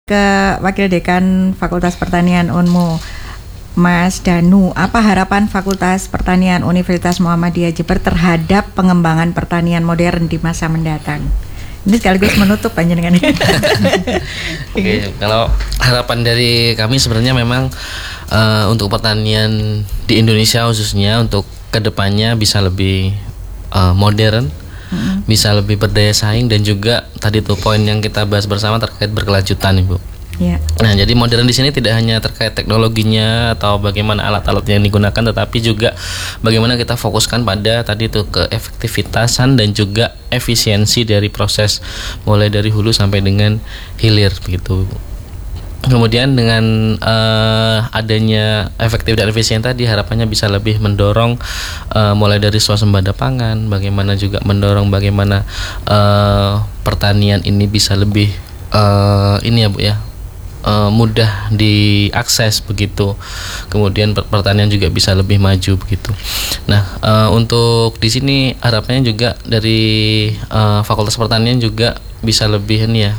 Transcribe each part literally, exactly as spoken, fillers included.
ke Wakil Dekan Fakultas Pertanian Unmu, Mas Danu. Apa harapan Fakultas Pertanian Universitas Muhammadiyah Jember terhadap pengembangan pertanian modern di masa mendatang? Ini sekaligus menutup panjenengan. Oke, kalau harapan dari kami sebenarnya memang uh, untuk pertanian di Indonesia khususnya untuk kedepannya bisa lebih uh, modern, mm-hmm. bisa lebih berdaya saing, dan juga tadi tuh poin yang kita bahas bersama terkait berkelanjutan, Ibu. Yeah. Nah, jadi modern di sini tidak hanya terkait teknologinya atau bagaimana alat-alat yang digunakan, tetapi juga bagaimana kita fokuskan pada tadi itu keefektivitasan dan juga efisiensi dari proses mulai dari hulu sampai dengan hilir begitu. Kemudian dengan uh, adanya efektif dan efisien tadi harapannya bisa lebih mendorong uh, mulai dari swasembada pangan, bagaimana juga mendorong bagaimana uh, pertanian ini bisa lebih uh, ini ya Bu ya. Uh, mudah diakses begitu, kemudian pertanian juga bisa lebih maju begitu. Nah, uh, untuk di sini harapannya juga dari uh, Fakultas Pertanian juga bisa lebih ini ya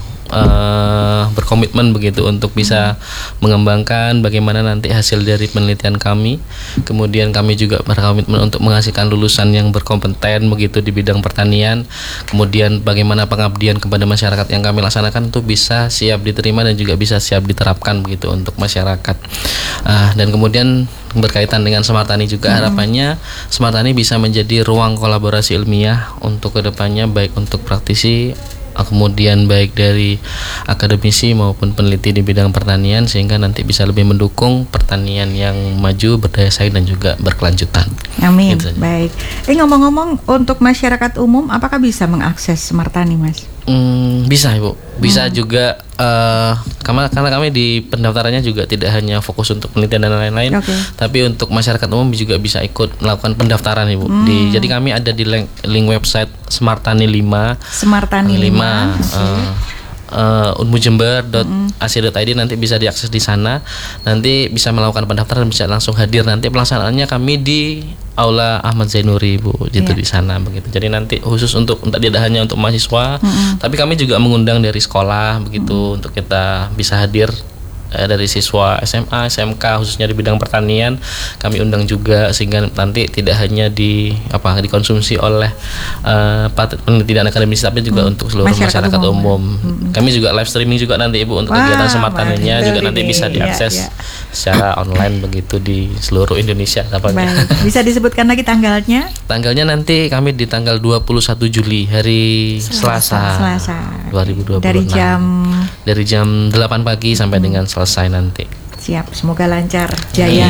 uh, berkomitmen begitu untuk bisa mengembangkan bagaimana nanti hasil dari penelitian kami. Kemudian kami juga berkomitmen untuk menghasilkan lulusan yang berkompeten begitu di bidang pertanian. Kemudian bagaimana pengabdian kepada masyarakat yang kami laksanakan itu bisa siap diterima dan juga bisa siap diterapkan begitu untuk masyarakat. Uh, dan kemudian berkaitan dengan Smart Tani juga, hmm. harapannya Smart Tani bisa menjadi ruang kolaborasi ilmiah untuk kedepannya, baik untuk praktisi, kemudian baik dari akademisi maupun peneliti di bidang pertanian, sehingga nanti bisa lebih mendukung pertanian yang maju, berdaya saing dan juga berkelanjutan. Amin. Gitu. Baik. Eh ngomong-ngomong, untuk masyarakat umum apakah bisa mengakses Smart Tani, Mas? Hmm, bisa Ibu. Bisa hmm. juga uh, karena, karena kami di pendaftarannya juga tidak hanya fokus untuk penelitian dan lain-lain, okay. tapi untuk masyarakat umum juga bisa ikut melakukan pendaftaran Ibu. Hmm. Di, jadi kami ada di link, link website Smart Tani lima. Smart Tani lima. Okay. Uh, Uh, unmu jember dot a c dot i d nanti bisa diakses di sana. Nanti bisa melakukan pendaftaran, bisa langsung hadir. Nanti pelaksanaannya kami di Aula Ahmad Zainuri Bu, gitu yeah. di sana begitu. Jadi nanti khusus untuk tidak hanya untuk mahasiswa, mm-hmm. tapi kami juga mengundang dari sekolah begitu, mm-hmm. untuk kita bisa hadir. Dari siswa S M A, S M K khususnya di bidang pertanian kami undang juga, sehingga nanti tidak hanya di apa dikonsumsi oleh uh, penelitian akademis, tapi juga hmm. untuk seluruh masyarakat, masyarakat umum. umum. Hmm. Kami juga live streaming juga nanti Ibu untuk Wah, kegiatan Smart Taninya juga nanti bisa diakses ya, ya. secara online begitu di seluruh Indonesia. Baik. Bisa disebutkan lagi tanggalnya? Tanggalnya nanti kami di tanggal dua puluh satu Juli, hari Selasa, Selasa. dua ribu dua puluh enam. Dari jam dari jam delapan pagi sampai hmm. dengan selesai nanti. Siap, semoga lancar, jaya.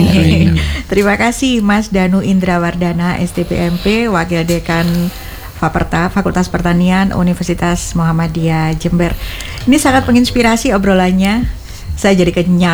Terima kasih Mas Danu Indrawardana, S T P M P, Wakil Dekan Faperta, Fakultas Pertanian Universitas Muhammadiyah Jember. Ini sangat menginspirasi obrolannya. Saya jadi kenyang.